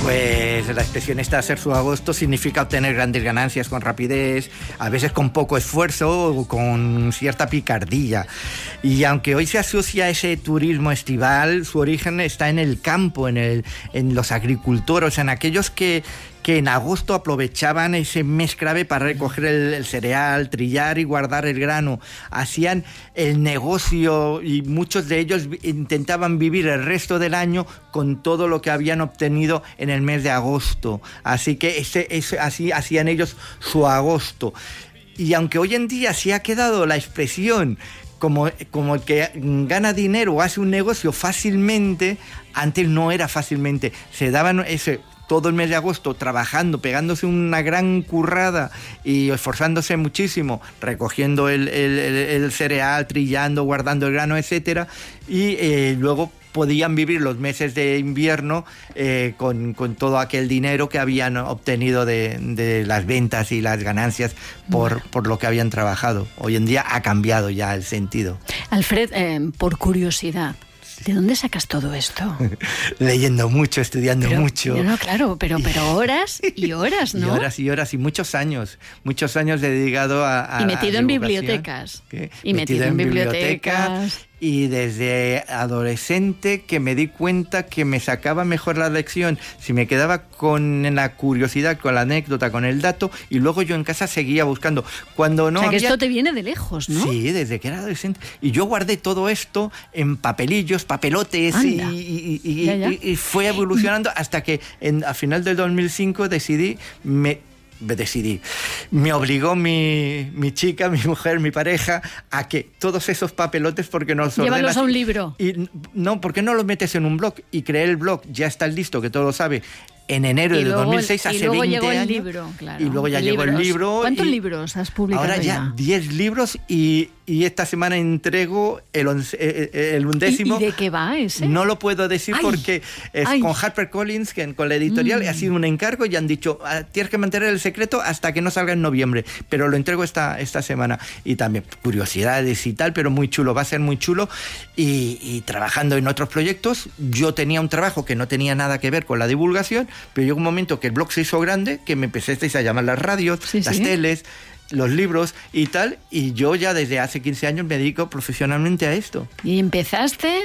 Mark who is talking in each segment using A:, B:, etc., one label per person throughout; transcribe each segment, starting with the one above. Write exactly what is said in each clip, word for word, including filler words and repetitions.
A: Pues la expresión esta, hacer su agosto, significa obtener grandes ganancias con rapidez, a veces con poco esfuerzo o con cierta picardía. Y aunque hoy se asocia a ese turismo estival, su origen está en el campo, en, el, en los agricultores, en aquellos que... que en agosto aprovechaban ese mes clave para recoger el, el cereal, trillar y guardar el grano. Hacían el negocio y muchos de ellos intentaban vivir el resto del año con todo lo que habían obtenido en el mes de agosto. Así que ese, ese, así hacían ellos su agosto. Y aunque hoy en día sí ha quedado la expresión como, como el que gana dinero o hace un negocio fácilmente, antes no era fácilmente. Se daban ese... todo el mes de agosto trabajando, pegándose una gran currada y esforzándose muchísimo, recogiendo el, el, el cereal, trillando, guardando el grano, etcétera, y eh, luego podían vivir los meses de invierno eh, con, con todo aquel dinero que habían obtenido de, de las ventas y las ganancias por, por lo que habían trabajado. Hoy en día ha cambiado ya el sentido.
B: Alfred, eh, por curiosidad, ¿de dónde sacas todo esto?
A: Leyendo mucho, estudiando
B: pero,
A: mucho.
B: No, claro, pero, pero horas y horas, ¿no?
A: Y horas y horas y muchos años. Muchos años dedicado a... a
B: y metido
A: a
B: en bibliotecas.
A: ¿Qué?
B: Y metido, metido en, en bibliotecas.
A: bibliotecas. Y desde adolescente que me di cuenta que me sacaba mejor la lección si me quedaba con la curiosidad, con la anécdota, con el dato, y luego yo en casa seguía buscando. Cuando no
B: o sea, que
A: había...
B: esto te viene de lejos, ¿no?
A: Sí, desde que era adolescente. Y yo guardé todo esto en papelillos, papelotes, y, y, y,
B: ya, ya.
A: y, y fue evolucionando hasta que en, a final del dos mil cinco decidí... me Me decidí. Me obligó mi, mi chica, mi mujer, mi pareja, a que todos esos papelotes, porque no los ordenas...
B: Llévalos a un libro.
A: Y, no, ¿por qué no los metes en un blog? Y creé el blog, ya está listo, que todo lo sabe, en enero de dos mil seis, hace veinte años.
B: Y luego llegó el libro, claro.
A: Y luego ya llegó el libro.
B: ¿Cuántos
A: y
B: libros has publicado
A: ahora ya? diez libros y, y esta semana entrego el, once, el undécimo.
B: ¿Y, y de qué va ese?
A: No lo puedo decir ay, porque es
B: ay.
A: con HarperCollins, que con la editorial, mm. ha sido un encargo y han dicho, tienes que mantener el secreto hasta que no salga en noviembre, pero lo entrego esta, esta semana. Y también curiosidades y tal, pero muy chulo, va a ser muy chulo. Y, y trabajando en otros proyectos, yo tenía un trabajo que no tenía nada que ver con la divulgación, pero llegó un momento que el blog se hizo grande, que me empezasteis a llamar las radios, sí, las sí. teles, los libros y tal, y yo ya desde hace quince años me dedico profesionalmente a esto.
B: ¿Y empezaste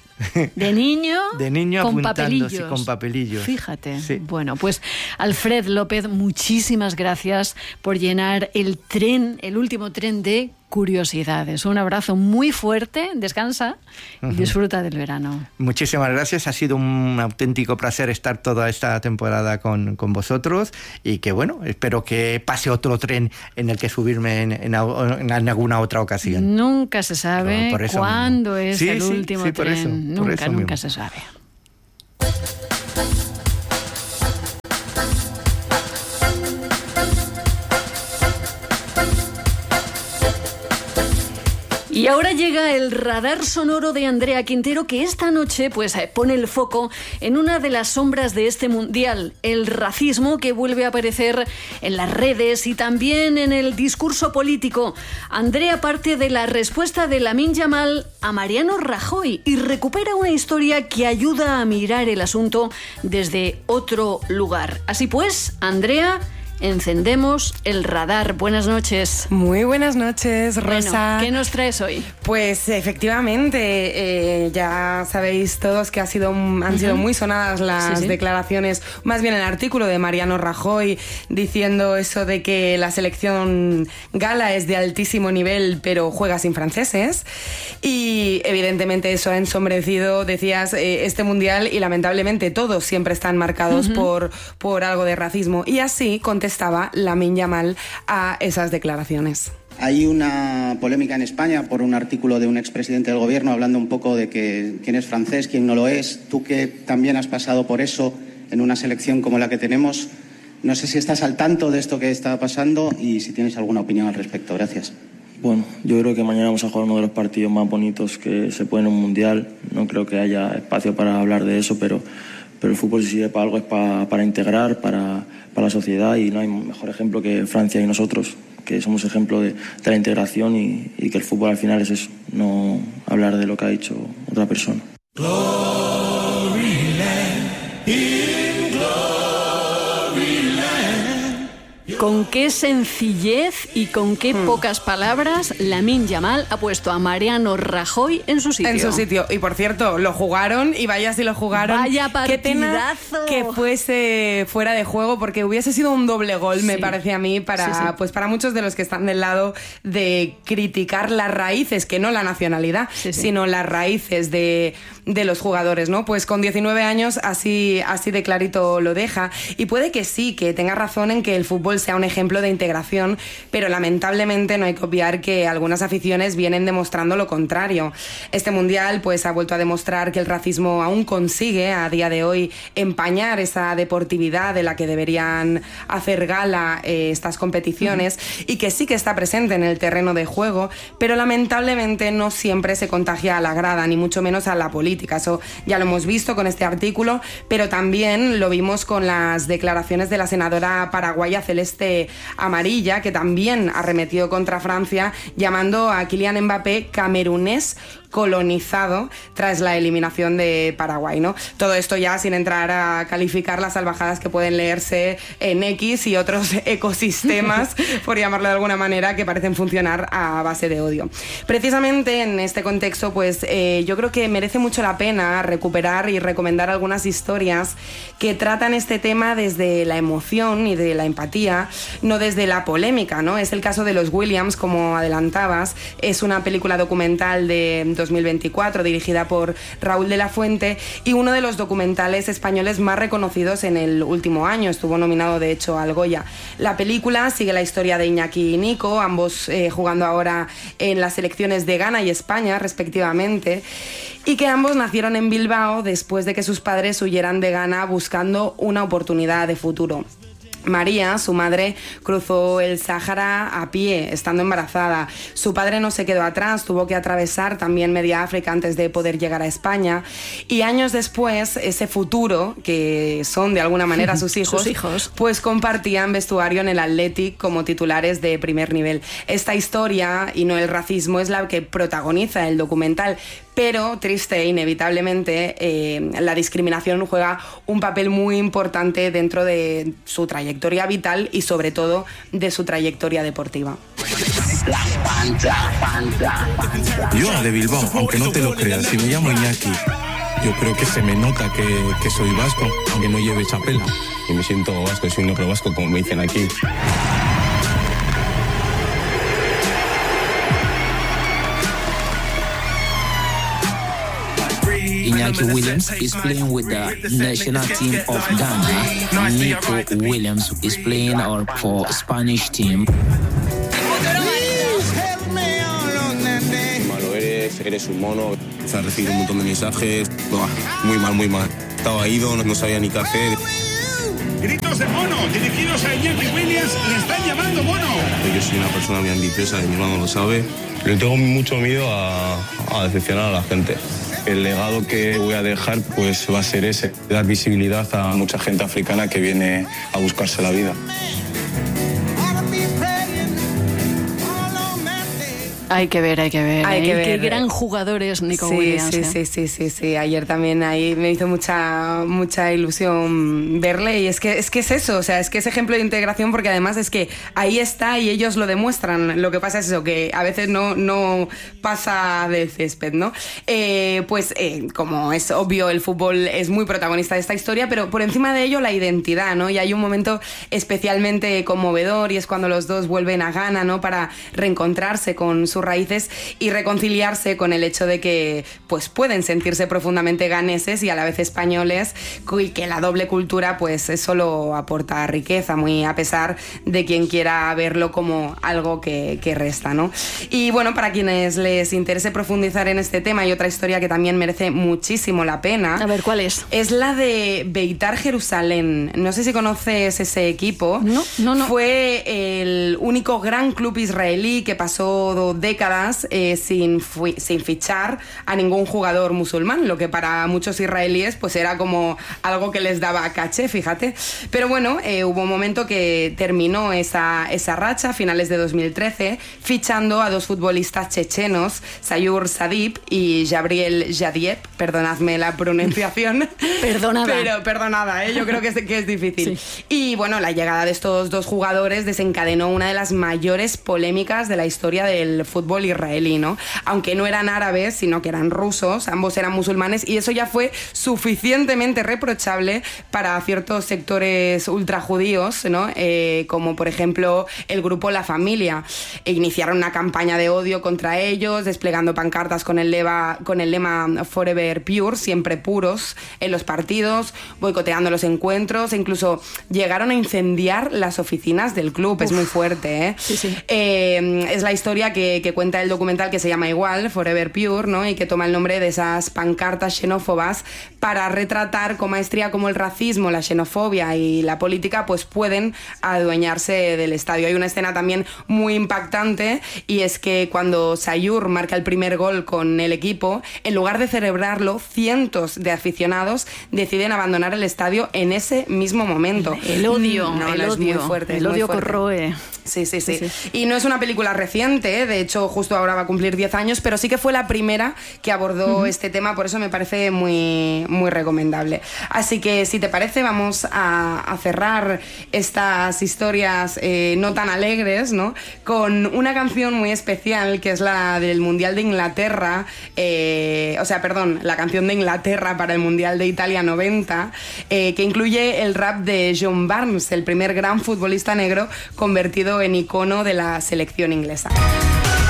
B: de niño?
A: De niño
B: con
A: apuntando,
B: papelillos.
A: Sí, con papelillos.
B: Fíjate.
A: Sí.
B: Bueno, pues Alfred López, muchísimas gracias por llenar el tren, el último tren de curiosidades. Un abrazo muy fuerte, descansa y uh-huh. disfruta del verano.
A: Muchísimas gracias, ha sido un auténtico placer estar toda esta temporada con, con vosotros y que bueno, espero que pase otro tren en el que subirme en, en, en alguna otra ocasión.
B: Nunca se sabe cuándo mismo. es
A: sí,
B: el
A: sí,
B: último
A: sí, por
B: tren.
A: Eso,
B: nunca,
A: por eso
B: nunca
A: mismo.
B: se sabe. Y ahora llega el radar sonoro de Andrea Quintero, que esta noche pues, pone el foco en una de las sombras de este mundial, el racismo que vuelve a aparecer en las redes y también en el discurso político. Andrea parte de la respuesta de Lamine Yamal a Mariano Rajoy y recupera una historia que ayuda a mirar el asunto desde otro lugar. Así pues, Andrea... encendemos el radar. Buenas noches.
C: Muy buenas noches, Rosa.
B: Bueno, ¿qué nos traes hoy?
C: Pues efectivamente, eh, ya sabéis todos que ha sido, han uh-huh. sido muy sonadas las sí, sí. declaraciones, más bien el artículo de Mariano Rajoy diciendo eso de que la selección gala es de altísimo nivel pero juega sin franceses, y evidentemente eso ha ensombrecido, decías, eh, este mundial, y lamentablemente todos siempre están marcados uh-huh. por, por algo de racismo, y así contestaba Lamine Yamal a esas declaraciones.
D: Hay una polémica en España por un artículo de un expresidente del gobierno hablando un poco de que quién es francés, quién no lo es. Tú que también has pasado por eso en una selección como la que tenemos, no sé si estás al tanto de esto que está pasando y si tienes alguna opinión al respecto. Gracias.
E: Bueno, yo creo que mañana vamos a jugar uno de los partidos más bonitos que se puede en un mundial. No creo que haya espacio para hablar de eso, pero, pero el fútbol si sirve para algo es para, para integrar, para, para la sociedad, y no hay mejor ejemplo que Francia y nosotros, que somos ejemplo de, de la integración y, y que el fútbol al final es eso, no hablar de lo que ha dicho otra persona. Glory land, in glory.
B: Con qué sencillez y con qué hmm. pocas palabras Lamine Yamal ha puesto a Mariano Rajoy en su sitio.
C: En su sitio. Y por cierto, lo jugaron y vaya si lo jugaron.
B: Vaya partidazo.
C: Qué pena que fuese fuera de juego porque hubiese sido un doble gol, sí. me parece a mí, para, sí, sí. pues para muchos de los que están del lado de criticar las raíces, que no la nacionalidad, sí, sí. sino las raíces de, de los jugadores, ¿no? Pues con diecinueve años así, así de clarito lo deja. Y puede que sí, que tenga razón en que el fútbol sea un ejemplo de integración, pero lamentablemente no hay que obviar que algunas aficiones vienen demostrando lo contrario. Este mundial pues ha vuelto a demostrar que el racismo aún consigue a día de hoy empañar esa deportividad de la que deberían hacer gala eh, estas competiciones uh-huh. y que sí que está presente en el terreno de juego, pero lamentablemente no siempre se contagia a la grada, ni mucho menos a la política. Eso ya lo hemos visto con este artículo, pero también lo vimos con las declaraciones de la senadora paraguaya Celeste Amarilla, que también arremetió contra Francia, llamando a Kylian Mbappé camerunés colonizado tras la eliminación de Paraguay, ¿no? Todo esto ya sin entrar a calificar las salvajadas que pueden leerse en X y otros ecosistemas, por llamarlo de alguna manera, que parecen funcionar a base de odio. Precisamente en este contexto, pues eh, yo creo que merece mucho la pena recuperar y recomendar algunas historias que tratan este tema desde la emoción y de la empatía, no desde la polémica, ¿no? Es el caso de Los Williams, como adelantabas, es una película documental de dos mil veinticuatro dirigida por Raúl de la Fuente y uno de los documentales españoles más reconocidos en el último año. Estuvo nominado de hecho al Goya. La película sigue la historia de Iñaki y Nico, ambos eh, jugando ahora en las selecciones de Ghana y España respectivamente, y que ambos nacieron en Bilbao después de que sus padres huyeran de Ghana buscando una oportunidad de futuro. María, su madre, cruzó el Sáhara a pie, estando embarazada. Su padre no se quedó atrás, tuvo que atravesar también media África antes de poder llegar a España. Y años después, ese futuro, que son de alguna manera sus hijos,
B: sus hijos,
C: pues compartían vestuario en el Athletic como titulares de primer nivel. Esta historia, y no el racismo, es la que protagoniza el documental. Pero, triste e inevitablemente, eh, la discriminación juega un papel muy importante dentro de su trayectoria vital y, sobre todo, de su trayectoria deportiva.
F: Yo, de Bilbao, aunque no te lo creas, si me llamo Iñaki, yo creo que se me nota que, que soy vasco, aunque no lleve chapela. Y me siento vasco, soy un otro vasco, como me dicen aquí.
G: Iñaki Williams is playing with the national team of Ghana. Nico Williams is playing our, for Spanish team.
F: Malo eres, eres un mono. Se ha recibido un montón de mensajes. Buah, muy mal, muy mal. Estaba ido, no, no sabía ni qué hacer.
H: Gritos de mono, dirigidos a Iñaki Williams, le están llamando mono.
F: Yo soy una persona muy ambiciosa y mi hermano lo sabe. Le tengo mucho miedo a, a decepcionar a la gente. El legado que voy a dejar pues va a ser ese, dar visibilidad a mucha gente africana que viene a buscarse la vida.
B: Hay que ver, hay que ver.
C: Hay
B: ¿eh?
C: que ver.
B: Qué gran jugador es Nico
C: sí,
B: Williams.
C: Sí,
B: ¿eh?
C: sí, sí, sí, sí. Ayer también ahí me hizo mucha, mucha ilusión verle y es que, es que es eso, o sea, es que es ejemplo de integración porque además es que ahí está y ellos lo demuestran. Lo que pasa es eso, que a veces no, no pasa del césped, ¿no? Eh, pues eh, como es obvio, el fútbol es muy protagonista de esta historia, pero por encima de ello la identidad, ¿no? Y hay un momento especialmente conmovedor y es cuando los dos vuelven a Ghana, ¿no? Para reencontrarse con sus raíces y reconciliarse con el hecho de que pues pueden sentirse profundamente ganeses y a la vez españoles y que la doble cultura pues solo aporta riqueza, muy a pesar de quien quiera verlo como algo que, que resta, ¿no? Y bueno, para quienes les interese profundizar en este tema, hay otra historia que también merece muchísimo la pena.
B: A ver, ¿cuál es?
C: Es la de Beitar Jerusalén. No sé si conoces ese equipo.
B: No, no, no.
C: Fue el único gran club israelí que pasó décadas eh, sin, sin fichar a ningún jugador musulmán, lo que para muchos israelíes pues era como algo que les daba caché, fíjate. Pero bueno, eh, hubo un momento que terminó esa, esa racha a finales de dos mil trece, fichando a dos futbolistas chechenos, Sayur Sadip y Gabriel Jadiev, perdonadme la pronunciación.
B: Perdonada.
C: Pero perdonada, ¿eh? Yo creo que es, que es difícil. Sí. Y bueno, la llegada de estos dos jugadores desencadenó una de las mayores polémicas de la historia del fútbol israelí, ¿no? Aunque no eran árabes, sino que eran rusos, ambos eran musulmanes, y eso ya fue suficientemente reprochable para ciertos sectores ultrajudíos, ¿no? Eh, como por ejemplo el grupo La Familia. E iniciaron una campaña de odio contra ellos, desplegando pancartas con el, leva, con el lema Forever Pure, siempre puros, en los partidos, boicoteando los encuentros, e incluso llegaron a incendiar las oficinas del club. Uf. Es muy fuerte, ¿eh?
B: Sí, sí.
C: Eh, es la historia que, que cuenta el documental, que se llama igual, Forever Pure, ¿no? Y que toma el nombre de esas pancartas xenófobas para retratar con maestría cómo el racismo, la xenofobia y la política pues pueden adueñarse del estadio. Hay una escena también muy impactante, y es que cuando Sayur marca el primer gol con el equipo, en lugar de celebrarlo, cientos de aficionados deciden abandonar el estadio en ese mismo momento.
B: El odio,
C: no,
B: el
C: no,
B: odio,
C: es muy fuerte,
B: el
C: es
B: odio
C: muy fuerte.
B: corroe.
C: Sí, sí, sí,
B: sí, sí.
C: Y no es una película reciente, ¿eh? De hecho justo ahora va a cumplir diez años, pero sí que fue la primera que abordó uh-huh. este tema, por eso me parece muy, muy recomendable. Así que si te parece, vamos a, a cerrar estas historias eh, no tan alegres, ¿no? Con una canción muy especial, que es la del Mundial de Inglaterra, eh, o sea, perdón, la canción de Inglaterra para el Mundial de Italia noventa, eh, que incluye el rap de John Barnes, el primer gran futbolista negro convertido en icono de la selección inglesa.